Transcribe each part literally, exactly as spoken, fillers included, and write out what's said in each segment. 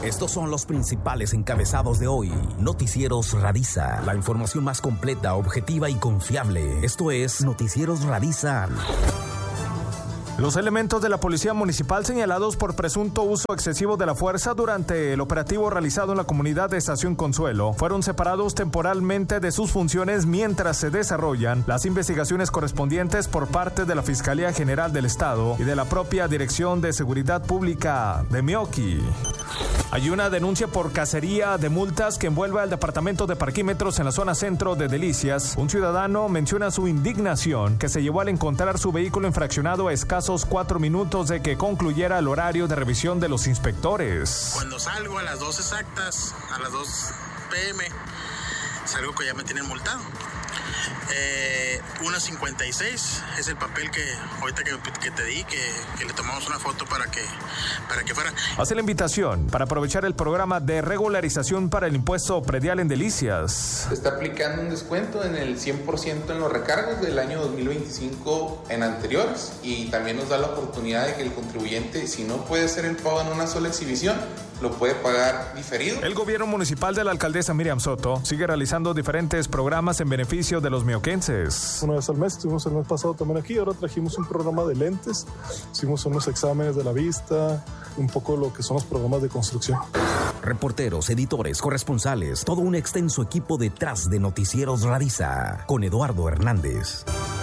Estos son los principales encabezados de hoy. Noticieros Radiza. La información más completa, objetiva y confiable. Esto es Noticieros Radiza. Los elementos de la Policía Municipal señalados por presunto uso excesivo de la fuerza durante el operativo realizado en la comunidad de Estación Consuelo fueron separados temporalmente de sus funciones mientras se desarrollan las investigaciones correspondientes por parte de la Fiscalía General del Estado y de la propia Dirección de Seguridad Pública de Meoqui. Hay una denuncia por cacería de multas que envuelve al departamento de parquímetros en la zona centro de Delicias. Un ciudadano menciona su indignación que se llevó al encontrar su vehículo infraccionado a escasos cuatro minutos de que concluyera el horario de revisión de los inspectores. Cuando salgo a las dos exactas, a las dos pe eme, salgo que ya me tienen multado. Eh, uno cincuenta y seis es el papel que ahorita que, que te di, que, que le tomamos una foto para que, para que fuera. Hace la invitación para aprovechar el programa de regularización para el impuesto predial en Delicias. Se está aplicando un descuento en el cien por ciento en los recargos del año dos mil veinticinco en anteriores, y también nos da la oportunidad de que el contribuyente, si no puede hacer el pago en una sola exhibición, lo puede pagar diferido. El gobierno municipal de la alcaldesa Miriam Soto sigue realizando diferentes programas en beneficio de los meoquenses. Una vez al mes, estuvimos el mes pasado también aquí, ahora trajimos un programa de lentes, hicimos unos exámenes de la vista, un poco lo que son los programas de construcción. Reporteros, editores, corresponsales, todo un extenso equipo detrás de Noticieros Radiza, con Eduardo Hernández.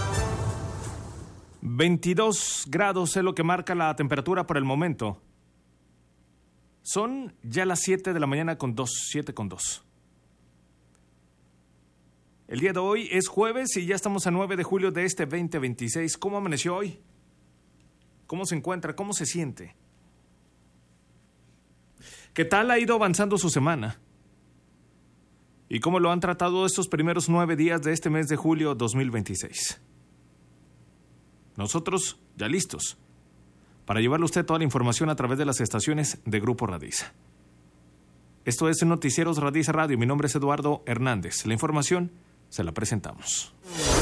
veintidós grados es lo que marca la temperatura por el momento. Son ya las siete de la mañana con dos, siete con dos. El día de hoy es jueves y ya estamos a nueve de julio de este veinte veintiséis. ¿Cómo amaneció hoy? ¿Cómo se encuentra? ¿Cómo se siente? ¿Qué tal ha ido avanzando su semana? ¿Y cómo lo han tratado estos primeros nueve días de este mes de julio dos mil veintiséis? Nosotros ya listos para llevarle a usted toda la información a través de las estaciones de Grupo Radiza. Esto es Noticieros Radiza Radio. Mi nombre es Eduardo Hernández. La información se la presentamos.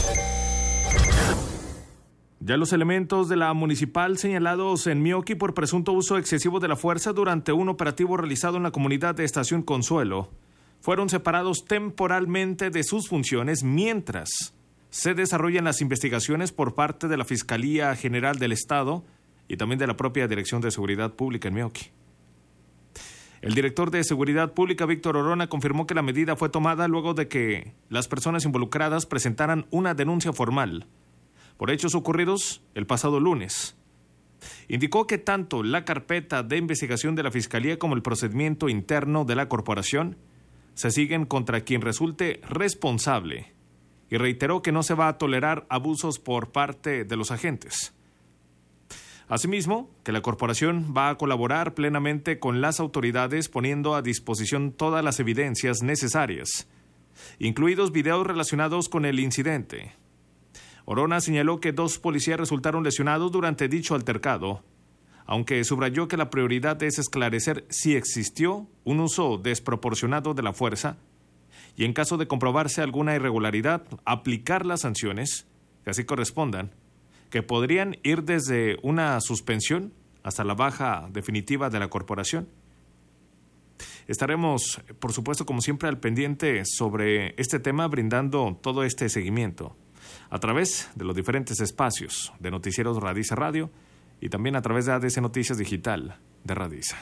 Ya los elementos de la municipal señalados en Meoqui por presunto uso excesivo de la fuerza durante un operativo realizado en la comunidad de Estación Consuelo fueron separados temporalmente de sus funciones mientras se desarrollan las investigaciones por parte de la Fiscalía General del Estado y también de la propia Dirección de Seguridad Pública en Meoqui. El director de Seguridad Pública, Víctor Orona, confirmó que la medida fue tomada luego de que las personas involucradas presentaran una denuncia formal por hechos ocurridos el pasado lunes. Indicó que tanto la carpeta de investigación de la Fiscalía como el procedimiento interno de la corporación se siguen contra quien resulte responsable y reiteró que no se va a tolerar abusos por parte de los agentes. Asimismo, que la corporación va a colaborar plenamente con las autoridades poniendo a disposición todas las evidencias necesarias, incluidos videos relacionados con el incidente. Orona señaló que dos policías resultaron lesionados durante dicho altercado, aunque subrayó que la prioridad es esclarecer si existió un uso desproporcionado de la fuerza y, en caso de comprobarse alguna irregularidad, aplicar las sanciones que así correspondan, que podrían ir desde una suspensión hasta la baja definitiva de la corporación. Estaremos, por supuesto, como siempre, al pendiente sobre este tema, brindando todo este seguimiento a través de los diferentes espacios de Noticieros Radiza Radio y también a través de A D C Noticias Digital de Radiza.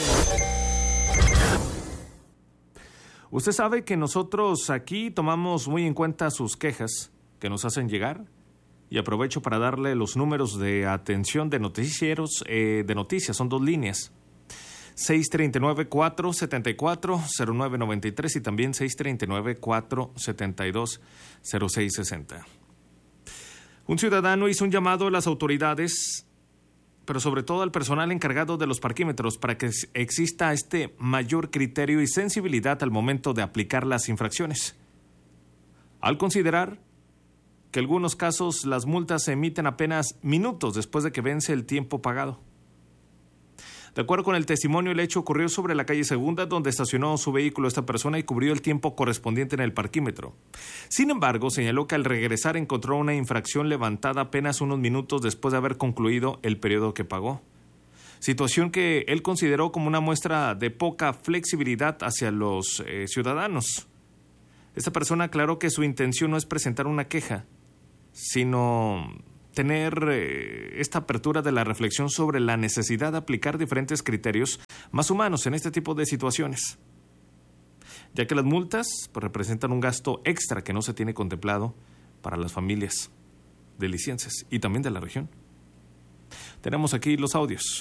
Usted sabe que nosotros aquí tomamos muy en cuenta sus quejas que nos hacen llegar, y aprovecho para darle los números de atención de noticieros, eh, de noticias, son dos líneas. seis tres nueve, cuatro siete cuatro, cero nueve nueve tres y también seis tres nueve, cuatro siete dos, cero seis seis cero. Un ciudadano hizo un llamado a las autoridades, pero sobre todo al personal encargado de los parquímetros, para que exista este mayor criterio y sensibilidad al momento de aplicar las infracciones, al considerar que en algunos casos las multas se emiten apenas minutos después de que vence el tiempo pagado. De acuerdo con el testimonio, el hecho ocurrió sobre la calle Segunda, donde estacionó su vehículo esta persona y cubrió el tiempo correspondiente en el parquímetro. Sin embargo, señaló que al regresar encontró una infracción levantada apenas unos minutos después de haber concluido el periodo que pagó. situación que él consideró como una muestra de poca flexibilidad hacia los eh, ciudadanos. Esta persona aclaró que su intención no es presentar una queja, sino tener eh, esta apertura de la reflexión sobre la necesidad de aplicar diferentes criterios más humanos en este tipo de situaciones, ya que las multas pues, representan un gasto extra que no se tiene contemplado para las familias delicienses y también de la región. Tenemos aquí los audios.